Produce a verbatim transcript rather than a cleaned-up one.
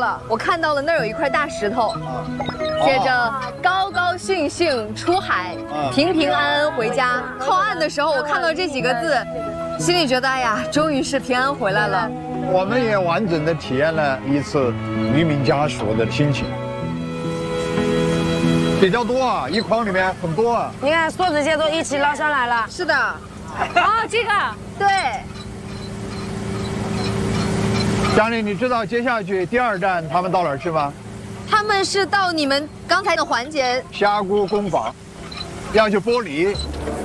了，我看到了那儿有一块大石头，写着“高高兴兴出海，平平安安回家”。靠岸的时候，我看到这几个字，心里觉得哎呀，终于是平安回来了。 我们也完整的体验了一次渔民家属的亲情。比较多啊，一筐里面很多啊。 你看，梭子蟹都一起捞上来了。 是的。 哦，这个。 对。 佳丽，你知道接下去第二站他们到哪儿去吗？ 他们是到你们刚才的环节， 虾菇工坊，要去剥梨，